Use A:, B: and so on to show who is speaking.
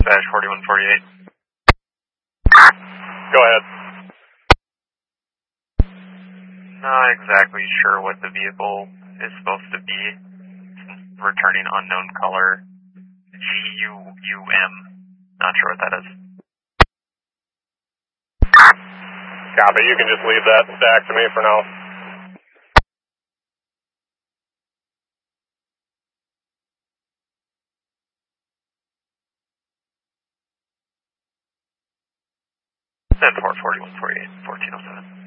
A: dispatch 4148.
B: Go ahead.
A: Not exactly sure what the vehicle is supposed to be. Returning unknown color. GUUM. Not sure what that is.
B: Copy. You can just leave that stack to me for now.
A: Then 4148, 1407.